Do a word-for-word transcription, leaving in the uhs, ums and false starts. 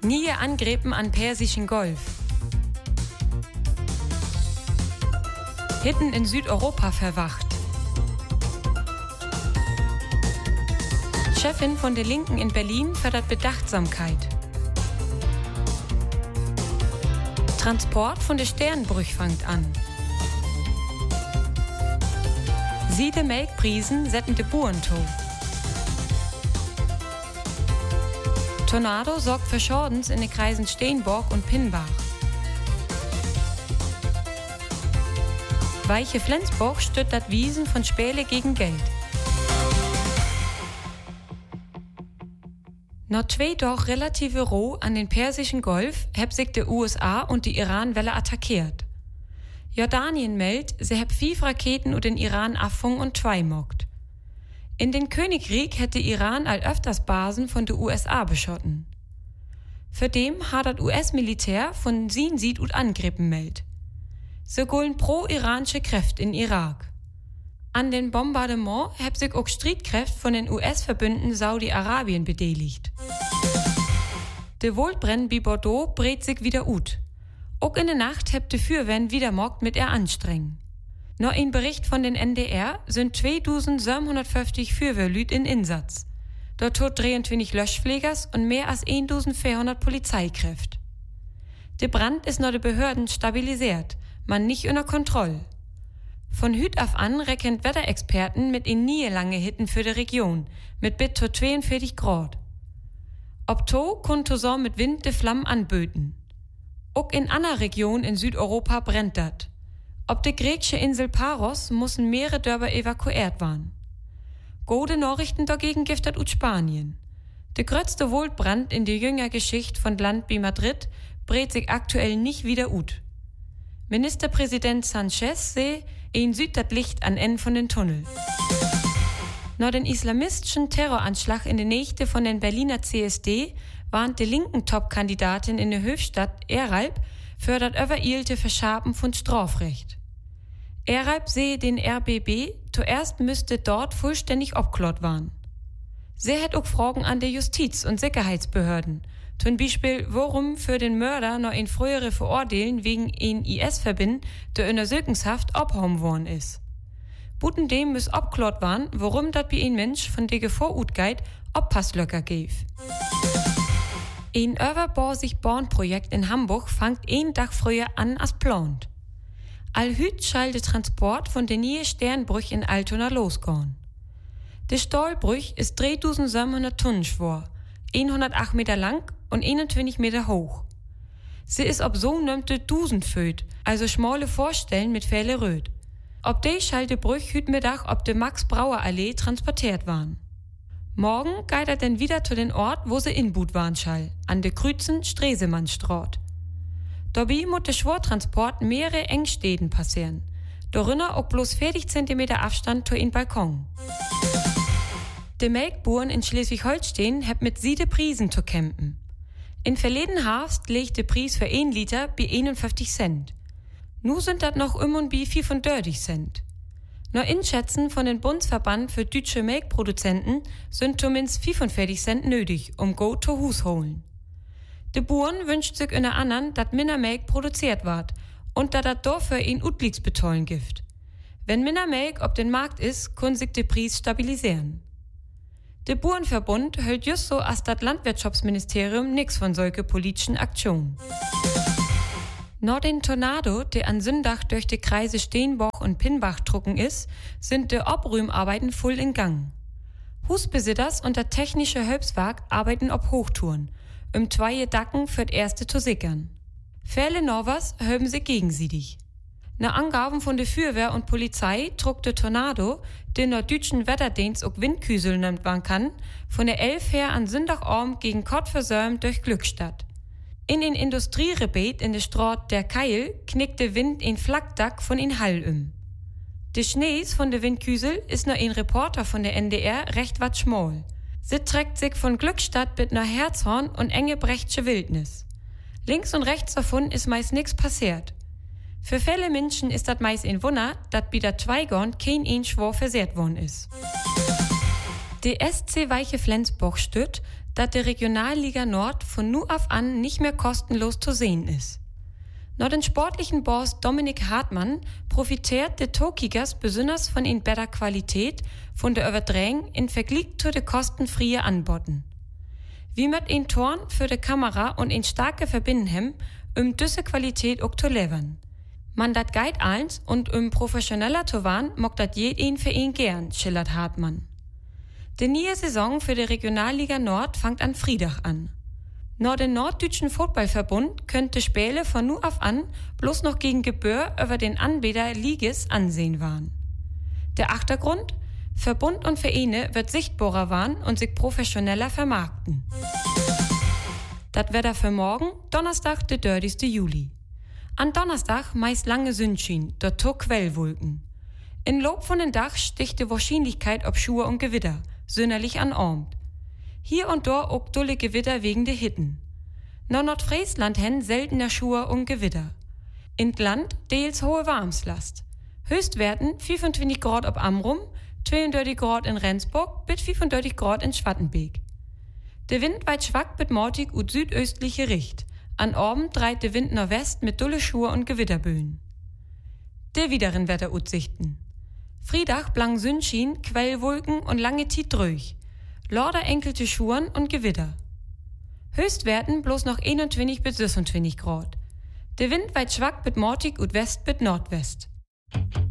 Nie Angriffen an Persischen Golf. Hitten in Südeuropa verwacht. Chefin von der Linken in Berlin fördert Bedachtsamkeit. Transport von der Sternbrüch fangt an. Siede Melkprisen setten de Buren to. Tornado sorgt für Schordens in den Kreisen Steenborg und Pinnbach. Weiche Flensburg stüttert Wiesen von Späle gegen Geld. Noch zwei doch relative Ruhe an den Persischen Golf heb sich die U S A und die Iran-Welle attackiert. Jordanien meldet, sie heb fünf Raketen und den Iran affung und zwei mockt. In den Königkrieg hätte Iran all öfters Basen von der U S A beschotten. Für dem hat das U S-Militär von sin Sied und Angriffen meldet. Sie gollen pro-iranische Kräfte in Irak. An den Bombardement heb sich auch Streitkräfte von den U S-Verbünden Saudi-Arabien beteiligt. De Wohlbrenn bi Bordeaux brät sich wieder ut. Auch in der Nacht heb de Fürwen wieder mockt mit er anstrengen. Noch ein Bericht von den N D R sind zweitausendsiebenhundertfünfzig Fürwehrlüt in Einsatz. Dort tot dreiundzwanzig Löschpflegers und mehr als eintausendvierhundert Polizeikräfte. Der Brand ist noch de Behörden stabilisiert, man nicht unter Kontrolle. Von Hüt auf an rechnet Wetterexperten mit in nie lange Hitten für die Region, mit bis zu zweiundvierzig Grad. Ob to kun so mit Wind de Flammen anböten. Auch in einer Region in Südeuropa brennt dat. Ob de griechische Insel Paros müssen mehrere Dörfer evakuiert waren. Gute Nachrichten dagegen gibt dat ut Spanien. De größte Waldbrand in der jünger Geschichte von Land wie Madrid brät sich aktuell nicht wieder ut. Ministerpräsident Sanchez seh, ein süd dat Licht an Ende von den Tunnel. Nach den islamistischen Terroranschlag in der Nächte von den Berliner C S D warnt die linken Top-Kandidatin in der Höchstadt Eralb für das übereilte Verschaben von Strafrecht. Eralb sehe den R B B, zuerst müsste dort vollständig abklott waren. Sie hat auch Fragen an der Justiz- und Sicherheitsbehörden, zum Beispiel, warum für den Mörder noch ein frühere Verurteilen wegen ein I S-Verbind, der in der Sökenshaft abgehoben worden ist. Buten dem muss abklott waren, warum dat wie ein Mensch von der Gefahr utgeit, Oppasslöcker gäf. Ein Overbau-sich Born-Projekt in Hamburg fangt ein Tag früher an als plant. Allhüt schall de Transport von der neue Sternbrüch in Altona losgehen. De Stahlbrüch ist dreitausendsiebenhundert Tonnen schwer, hundertacht Meter lang und einundzwanzig Meter hoch. Sie ist ob so nömte tausend Föt, also schmale Vorstellen mit Fälle röt. Ob de schalte Brüch hüt Mittag ob de Max-Brauer-Allee transportiert waren. Morgen geht er denn wieder zu den Ort, wo sie inbut waren schall, an de Krützen Stresemannstraat. Dabei muss der Schwortransport mehrere Engstäden passieren. Darinner auch bloß vierzig Zentimeter Abstand zu in Balkon. De Melkburen in Schleswig-Holstein hab mit siede Prisen zu kämpfen. In verleden Herbst legt der Preis für ein Liter bei einundfünfzig Cent. Nu sind dat noch um und bi fünfunddreißig Cent. Nur Inschätzen von den Bundesverband für deutsche Melkproduzenten sind zumindest fünfundvierzig Cent nötig, um go to Hus holen. De Buren wünscht sich in der anderen, dat minder Melk produziert ward und dat dat dafür in Utliks betollen gibt. Wenn minder Melk ob den Markt is, kun sich de Preis stabilisieren. Der Burenverbund hält just so als das Landwirtschaftsministerium nix von solche politischen Aktionen. Nach den Tornado, der an Sündach durch die Kreise Steenborg und Pinnbach trucken ist, sind die Obrühmarbeiten voll in Gang. Husbesitters und der technische Hilfswerk arbeiten ob Hochtouren, um zwei Dacken für das erste zu sickern. Fälle Novas höben sie gegensiedig. Nach Angaben von der Feuerwehr und Polizei trug der Tornado, den der deutschen Wetterdienst auch Windküsel nennt man kann, von der Elf her an Sündachorm gegen Kottversörm durch Glückstadt. In den Industrierebeet in der Straat der Keil knickt der Wind in Flakdack von in Hall um. De Schnees von der Windküsel ist noch ein Reporter von der N D R recht wat schmal. Sie trägt sich von Glückstadt bis nach Herzhorn und Engebrechtsche Wildnis. Links und rechts davon ist meist nix passiert. Für viele Menschen ist das meist ein Wunder, dass bei der Zweigorn kein ein Schwor versehrt worden ist. Die S C Weiche Flensburg stütt, dass die Regionalliga Nord von nu auf an nicht mehr kostenlos zu sehen ist. Nach den sportlichen Boss Dominik Hartmann profitiert der Tokigers besonders von in besser Qualität von der Übertragung in Vergleich zu den kostenfreien Anboten. Wie mit ein Torn für die Kamera und in starke Verbindung, um diese Qualität auch zu levern. Man dat geit eins und um professioneller zu waren, mag dat jeden für ihn gern, schillert Hartmann. Die neue Saison für die Regionalliga Nord fängt an Freitag an. Nach dem Norddeutschen Fußballverbund könnte Spiele von nu auf an bloß noch gegen Gebühr über den Anbieter Ligis ansehen waren. Der Achtergrund? Verbund und Vereine wird sichtbarer waren und sich professioneller vermarkten. Das Wetter für morgen, Donnerstag, der dreißigsten Juli. An Donnerstag meist lange Sonnenschein, dort to Quellwolken. In Lob von den Dach sticht die Wahrscheinlichkeit ob Schur und Gewitter, sonderlich anarmt. Hier und dort auch dulle Gewitter wegen der Hitten. Nach Nordfriesland hen seltener Schur und Gewitter. In Land deels hohe Warmslast. Höchstwerten fünfundzwanzig Grad ob Amrum, zweiunddreißig Grad in Rendsburg, bis fünfunddreißig Grad in Schwattenbeek. Der Wind weit schwach mit mortig und südöstliche Richt. An Abend dreht der Wind nach West mit dulle Schur und Gewitterböen. Der wideren Wetteraussichten. Freitag blang Sonnenschein, Quellwolken und lange Tiet dröch. Lauter enkelte Schuren und Gewitter. Höchstwerten bloß noch einundzwanzig bis sechsundzwanzig Grad. Der Wind weit schwach mit mortig und West bis Nordwest.